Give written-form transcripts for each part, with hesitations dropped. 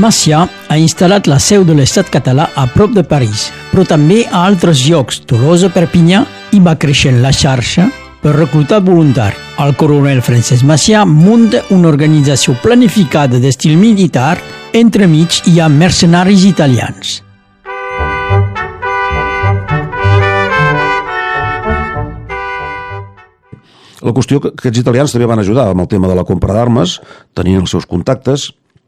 Macià ha instal·lat la seu de l'estat català a prop de París, però també a altres llocs, Tolosa, Perpinyà, i va creixent la xarxa per reclutar voluntari. El coronel Francesc Macià munta una organització planificada d'estil militar, entremig hi ha mercenaris italians. La qüestió que aquests italians també van ajudar amb el tema de la compra d'armes, tenien els seus contactes,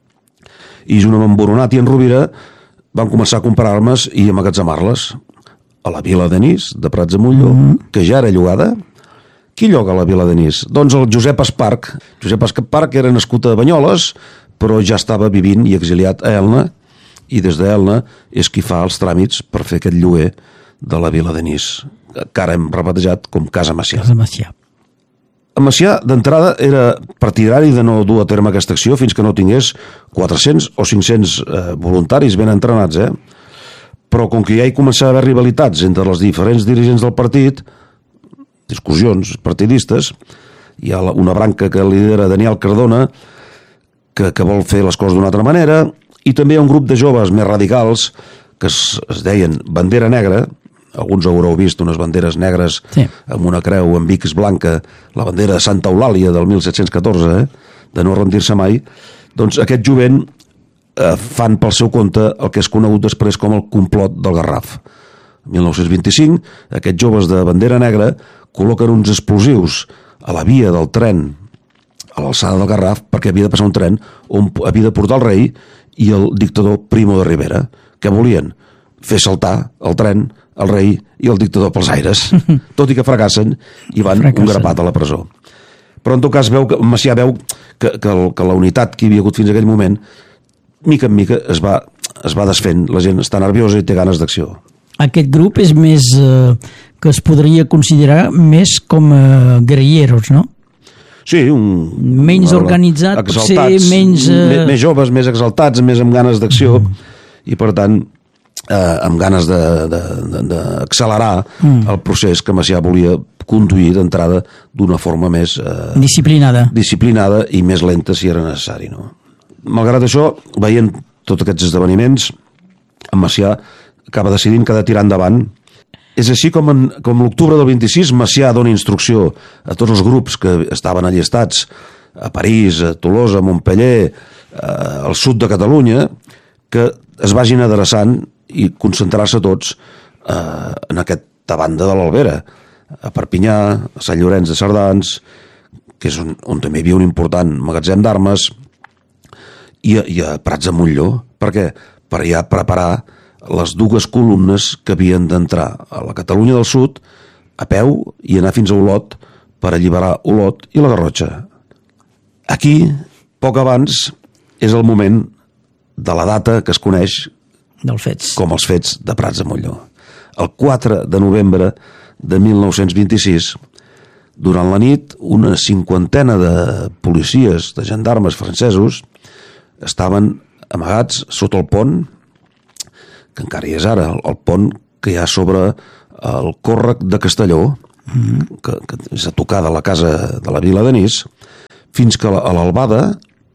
i junt amb en Boronat i en Rovira van començar a comprar armes i emmagatzemar-les a la Vila d'Enís, de Prats de Molló, que ja era llogada. Qui lloga la Vila d'Enís? Doncs el Josep Esparc. Josep Esparc era nascut a Banyoles, però ja estava vivint i exiliat a Elna, i des d'Elna és qui fa els tràmits per fer aquest lloguer de la Vila d'Enís, que ara hem rebatejat com Casa Macià. Casa Macià. En Macià, d'entrada, era partidari de no dur a terme aquesta acció fins que no tingués 400 o 500 voluntaris ben entrenats, Però com que ja hi començava a haver rivalitats entre els diferents dirigents del partit, discussions partidistes, hi ha una branca que lidera Daniel Cardona, que vol fer les coses d'una altra manera, i també hi ha un grup de joves més radicals que es deien Bandera Negra. Alguns haureu vist unes banderes negres, sí, amb una creu amb X blanca, la bandera de Santa Eulàlia del 1714, de no rendir-se mai. Doncs aquest jovent fan pel seu compte el que és conegut després com el complot del Garraf. En 1925, aquests joves de Bandera Negra col·loquen uns explosius a la via del tren a l'alçada del Garraf, perquè havia de passar un tren on havia de portar el rei i el dictador Primo de Rivera. Què volien? Fer saltar el tren, el rei i el dictador pels aires, tot i que fracassen i van un grapat a la presó. Però en tot cas Macià veu que la unitat que hi havia hagut fins a aquell moment, mica en mica es va desfent, la gent està nerviosa i té ganes d'acció. Aquest grup és més que es podria considerar més com guerrilleros, no? Sí, menys organitzat, potser menys... Més joves, més exaltats, més amb ganes d'acció, i per tant amb ganes d'accelerar el procés que Macià volia conduir d'entrada d'una forma més disciplinada i més lenta si era necessari, no? Malgrat això, veient tots aquests esdeveniments, en Macià acaba decidint que ha de tirar endavant. És així com l'octubre del 26 Macià dona instrucció a tots els grups que estaven allistats a París, a Tolosa, a Montpeller, al sud de Catalunya, que es vagin adreçant i concentrar-se tots en aquesta banda de l'Albera, a Perpinyà, a Sant Llorenç de Cerdans, que és on també hi havia un important magatzem d'armes, i a Prats de Molló. Per què? Per ja preparar les dues columnes que havien d'entrar a la Catalunya del Sud a peu i anar fins a Olot per alliberar Olot i la Garrotxa. Aquí, poc abans, és el moment de la data que es coneix com els fets de Prats de Molló. El 4 de novembre de 1926, durant la nit, una cinquantena de policies, de gendarmes francesos, estaven amagats sota el pont, que encara hi és ara, el pont que hi ha sobre el còrrec de Castelló, que és a tocar de la casa de la Vila d'Enís, fins que a l'albada,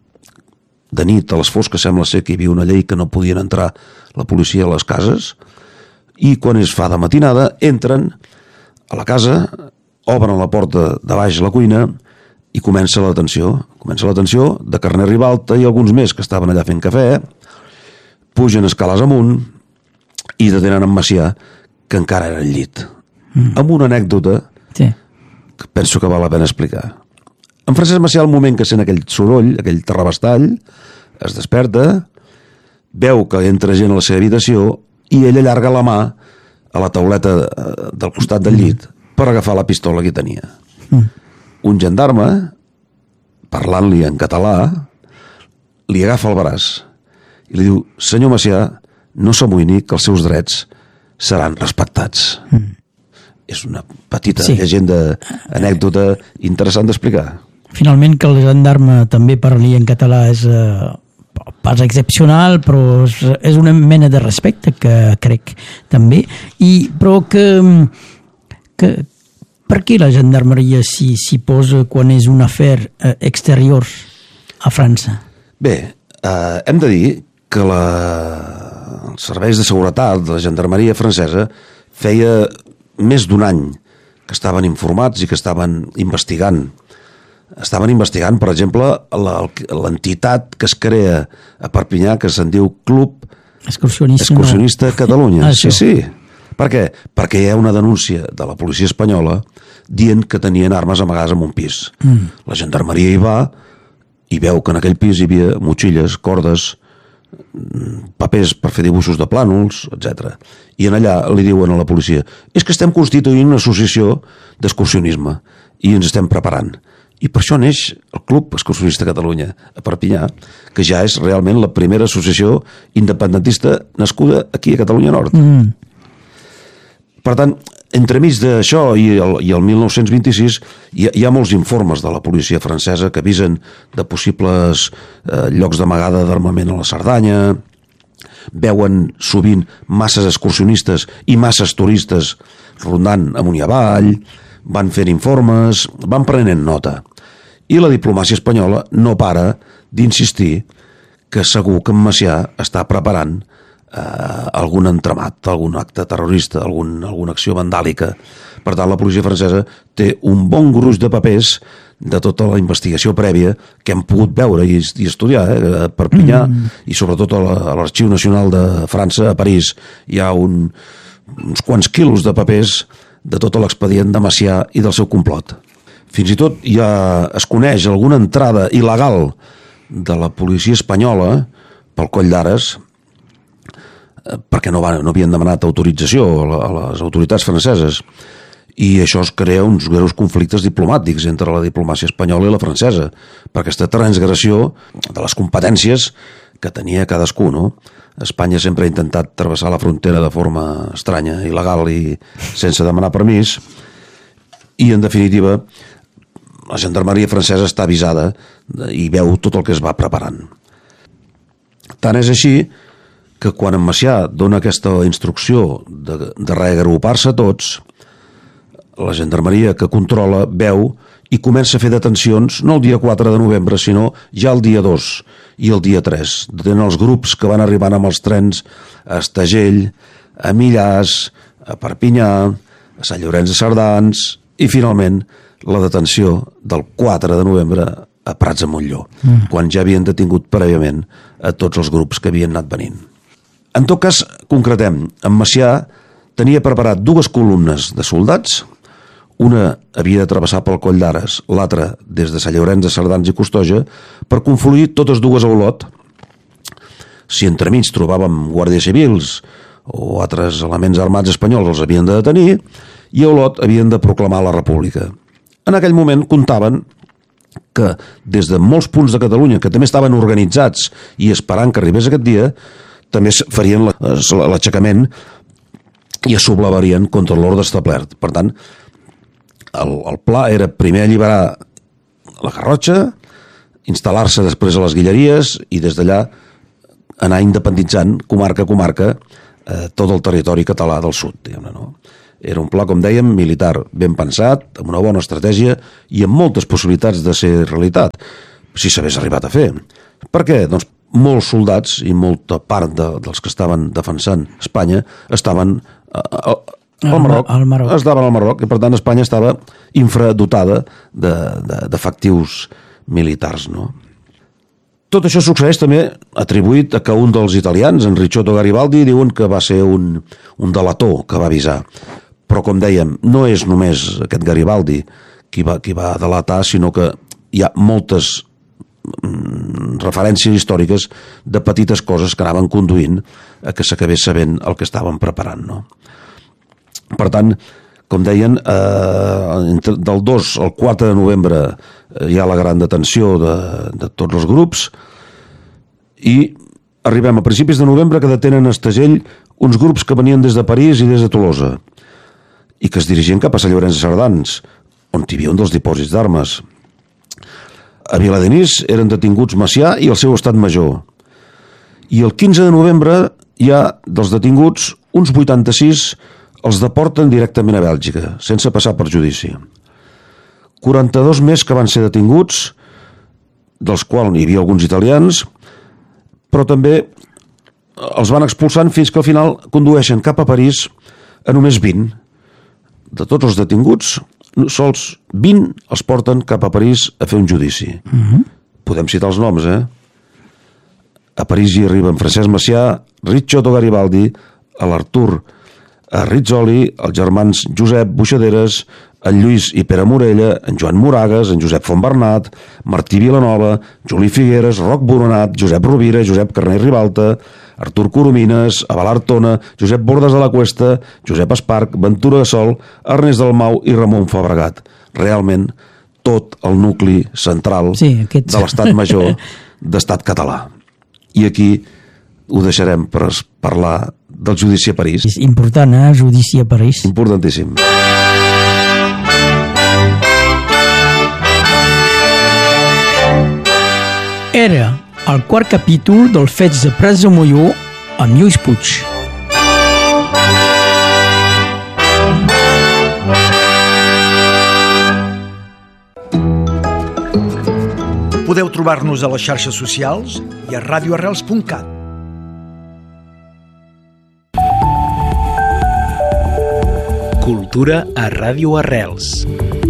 de nit, a les fosques, sembla ser que hi havia una llei que no podien entrar la policia a les cases, i quan es fa de matinada, entren a la casa, obren la porta de baix la cuina i comença la detenció. Comença la detenció de Carner Ribalta i alguns més que estaven allà fent cafè, pugen escales amunt i detenen en Macià, que encara era al llit. Amb una anècdota que penso que val la pena explicar. En Francesc Macià, al moment que sent aquell soroll, aquell terrabastall, es desperta, veu que entra gent a la seva habitació i ell allarga la mà a la tauleta del costat del llit per agafar la pistola que tenia. Un gendarme, parlant-li en català, li agafa el braç i li diu: senyor Macià, no s'amoïni, que els seus drets seran respectats. És una petita llegenda, anècdota interessant d'explicar. Finalment, que el gendarme també parli en català és pas excepcional, però és una mena de respecte que crec també. Però per què la gendarmeria s'hi posa quan és un afer exterior a França? Bé, hem de dir que els serveis de seguretat de la gendarmeria francesa feia més d'un any que estaven informats i que estaven investigant. Estaven investigant, per exemple, l'entitat que es crea a Perpinyà, que se'n diu Club Excursionista Catalunya. Sí. Per què? Perquè hi ha una denúncia de la policia espanyola dient que tenien armes amagades en un pis. La gendarmeria hi va i veu que en aquell pis hi havia motxilles, cordes, papers per fer dibuixos de plànols, etc. I en allà li diuen a la policia: és que estem constituint una associació d'excursionisme i ens estem preparant. I per això neix el Club Excursionista Catalunya a Perpinyà, que ja és realment la primera associació independentista nascuda aquí a Catalunya Nord. Per tant, entremig d'això i el 1926 hi ha molts informes de la policia francesa que avisen de possibles llocs d'amagada d'armament a la Cerdanya, veuen sovint masses excursionistes i masses turistes rondant amunt i avall, van fent informes, van prenent nota. I la diplomàcia espanyola no para d'insistir que segur que en Macià està preparant algun entramat, algun acte terrorista, alguna acció vandàlica. Per tant, la policia francesa té un bon gruix de papers de tota la investigació prèvia que hem pogut veure i estudiar a Perpinyà i sobretot a l'Arxiu Nacional de França, a París. Hi ha uns quants quilos de papers de tot l'expedient de Macià i del seu complot. Fins i tot es coneix alguna entrada il·legal de la policia espanyola pel Coll d'Ares perquè no havien demanat autorització a les autoritats franceses, i això es crea uns greus conflictes diplomàtics entre la diplomàcia espanyola i la francesa per aquesta transgressió de les competències que tenia cadascú, no? Espanya sempre ha intentat travessar la frontera de forma estranya, il·legal i sense demanar permís, i en definitiva la gendarmeria francesa està avisada i veu tot el que es va preparant. Tant és així que quan en Macià dona aquesta instrucció de reagrupar-se tots, la gendarmeria que controla veu i comença a fer detencions no el dia 4 de novembre, sinó ja el dia 2 i el dia 3. Detenen els grups que van arribant amb els trens a Estagell, a Millars, a Perpinyà, a Sant Llorenç de Cerdans i finalment la detenció del 4 de novembre a Prats de Montllor, quan ja havien detingut prèviament a tots els grups que havien anat venint. En tot cas, concretem, en Macià tenia preparat dues columnes de soldats, una havia de travessar pel Coll d'Ares, l'altra des de Sant Llorenç de Cerdans i Costoja, per confluir totes dues a Olot. Si entremig trobàvem guàrdies civils o altres elements armats espanyols els havien de detenir, i a Olot havien de proclamar la República. En aquell moment comptaven que des de molts punts de Catalunya, que també estaven organitzats i esperant que arribés aquest dia, també farien l'aixecament i es sublevarien contra l'ordre establert. Per tant, el pla era primer alliberar la Garrotxa, instal·lar-se després a les Guilleries i des d'allà anar independitzant comarca a comarca tot el territori català del sud, diguem-ne, no? Era un pla, com dèiem, militar, ben pensat, amb una bona estratègia i amb moltes possibilitats de ser realitat, si s'hagués arribat a fer. Per què? Doncs molts soldats i molta part dels que estaven defensant Espanya estaven al Marroc. Estaven al Marroc, i per tant Espanya estava infradotada d'efectius militars, no? Tot això succeeix també atribuït a que un dels italians, en Ricciotto Garibaldi, diuen que va ser un delator que va avisar. Però, com dèiem, no és només aquest Garibaldi qui va delatar, sinó que hi ha moltes referències històriques de petites coses que anaven conduint a que s'acabés sabent el que estaven preparant, no? Per tant, com deien, del 2 al 4 de novembre hi ha la gran detenció de tots els grups i arribem a principis de novembre que detenen a Estagell uns grups que venien des de París i des de Tolosa i que es dirigien cap a Sant Llorenç de Cerdans, on hi havia un dels dipòsits d'armes. A Viladenis eren detinguts Macià i el seu estat major. I el 15 de novembre hi ha dels detinguts uns 86 els deporten directament a Bèlgica, sense passar per judici. 42 més que van ser detinguts, dels quals hi havia alguns italians, però també els van expulsant fins que al final condueixen cap a París a només 20. De tots els detinguts, sols 20 els porten cap a París a fer un judici. Podem citar els noms, A París hi arriben Francesc Macià, Ricciotto Garibaldi, l'Artur Rizzoli, els germans Josep Buixaderes, en Lluís i Pere Morella, en Joan Moragues, en Josep Fontbernat, Martí Vilanova, Juli Figueres, Roc Boronat, Josep Rovira, Josep Carner i Ribalta, Artur Coromines, Abelard Tona, Josep Bordes de la Cuesta, Josep Esparc, Ventura Sol, Ernest Dalmau i Ramon Fabregat. Realment, tot el nucli central de l'Estat Major d'Estat català. I aquí ho deixarem per parlar del judici a París. És important, judici a París. Importantíssim. Era el quart capítol del Fets de Prats de Molló amb Lluís Puig. Podeu trobar-nos a les xarxes socials i a radioarrels.cat. Cultura a Ràdio Arrels.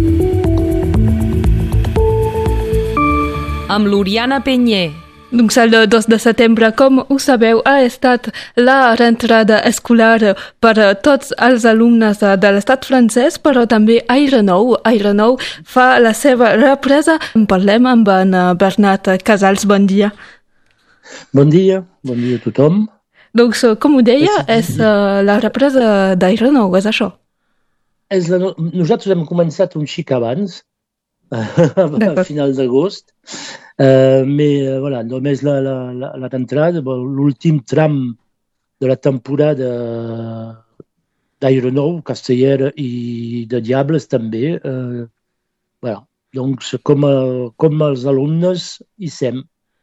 Amb l'Oriana Penyer. Doncs el 2 de setembre, com ho sabeu, ha estat la reentrada escolar per a tots els alumnes de l'estat francès, però també Aire Nou. Aire Nou fa la seva represa. En parlem amb en Bernat Casals. Bon dia. Bon dia a tothom. Doncs, com ho deia, és la represa d'Aire Nou, és això? Nosaltres hem començat un xic abans, a finals d'agost, però només la rentrada, l'últim tram de la temporada d'Aire Nou, Castellera i de Diables també. Doncs com els alumnes hi sem.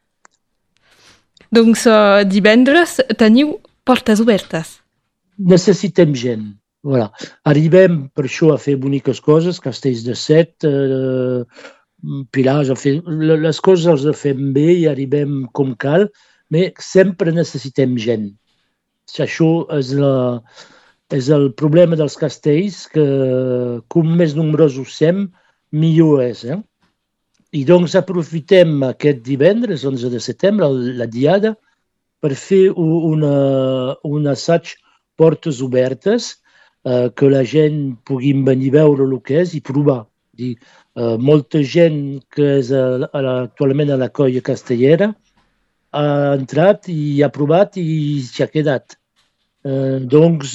Doncs divendres teniu portes obertes. Necessitem gent. Arribem per això a fer boniques coses, castells de set, pilars, les coses les fem bé i arribem com cal, però sempre necessitem gent. Això és el problema dels castells, que com més nombrosos sem, millor és. I doncs aprofitem aquest divendres, 11 de setembre, la diada, per fer un assaig portes obertes, que la gent pugui venir a veure el que és i provar. Molta gent que és actualment a la colla castellera ha entrat i ha provat i s'ha quedat. Doncs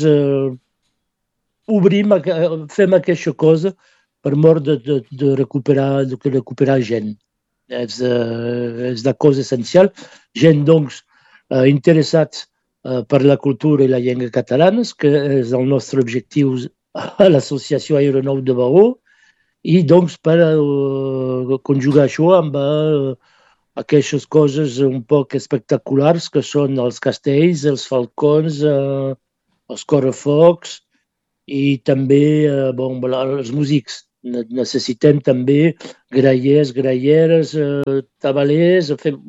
fem aquesta cosa per mort de recuperar gent. És la cosa essencial. Gent, doncs, interessats per la cultura i la llengua catalanes, que és el nostre objectiu a l'Associació Aire Nou de Baró, i doncs per conjugar això amb aquestes coses un poc espectaculars que són els castells, els falcons, els correfocs i també els músics. Necessitem també grallers, gralleres, tabalers,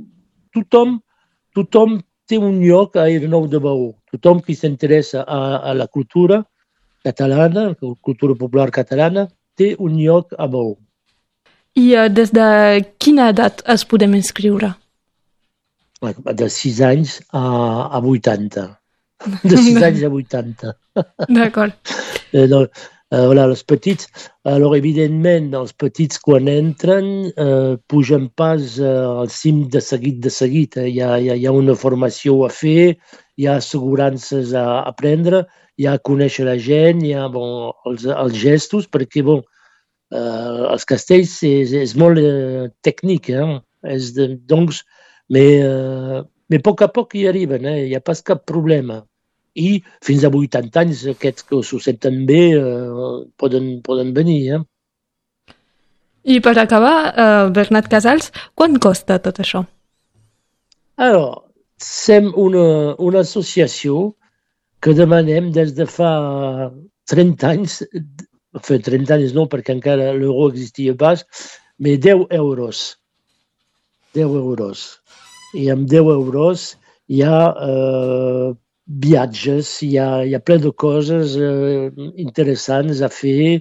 tothom té un lloc a Aire Nou de Baró. Tothom qui s'interessa a la cultura catalana, la cultura popular catalana, té un lloc a Baró. I des de quina edat es podem inscriure? De 6 anys a 80. De 6 anys a 80. D'acord. Els petits, evidentment, els petits quan entren pugen pas al cim de seguit. Hi ha una formació a fer, hi ha assegurances a prendre, hi ha a conèixer la gent, hi ha els gestos, perquè els castells és molt tècnic, doncs, però a poc hi arriben, hi ha pas cap problema. I fins a 80 anys aquests que s'ho senten bé poden venir. I per acabar, Bernat Casals, quant costa tot això? Som una associació que demanem des de fa 30 anys, 30 anys no, perquè encara l'euro existia pas, però 10 euros. 10 euros. I amb 10 euros hi ha viatges, hi ha ple de coses interessants a fer,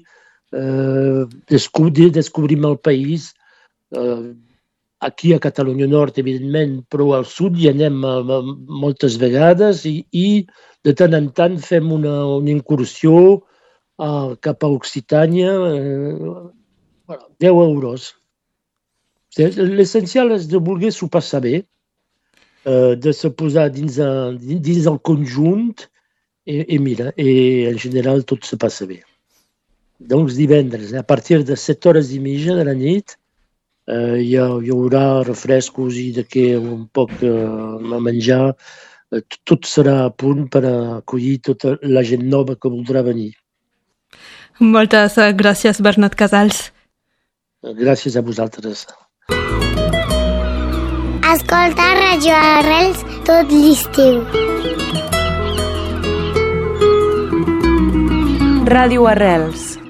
descobrim el país, aquí a Catalunya Nord, evidentment, però al sud hi anem moltes vegades i de tant en tant fem una incursió cap a Occitània, 10 euros. L'essencial és de voler-s'ho passar bé, de se posar dins el conjunt i mira, en general tot se passa bé. Doncs divendres, a partir de 7:30 de la nit, hi haurà refrescos i un poc a menjar. Tot serà a punt per acollir tota la gent nova que voldrà venir. Moltes gràcies, Bernat Casals. Gràcies a vosaltres. Escolta Radio Arrels tot l'estiu. Ràdio Arrels.